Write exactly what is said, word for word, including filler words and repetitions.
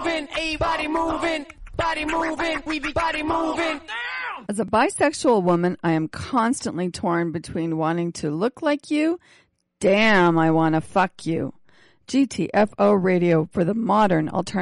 moving, a body moving, body moving, we be body moving. As a bisexual woman, I am constantly torn between wanting to look like you. Damn, I want to fuck you. G T F O Radio for the modern alternative.